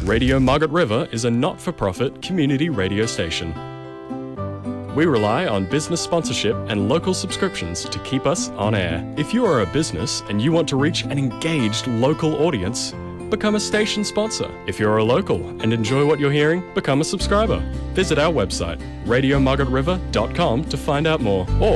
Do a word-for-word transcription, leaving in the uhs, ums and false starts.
Radio Margaret River is a not-for-profit community radio station. We rely on business sponsorship and local subscriptions to keep us on air. If you are a business and you want to reach an engaged local audience, become a station sponsor. If you're a local and enjoy what you're hearing, become a subscriber. Visit our website, radio margaret river dot com, to find out more, or